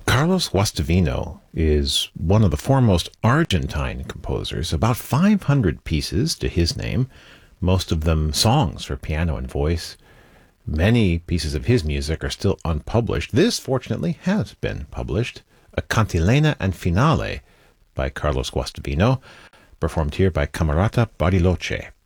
Carlos Guastavino is one of the foremost Argentine composers, about 500 pieces to his name, most of them songs for piano and voice. Many pieces of his music are still unpublished. This, fortunately, has been published. A Cantilena and Finale by Carlos Guastavino, performed here by Camerata Bariloche.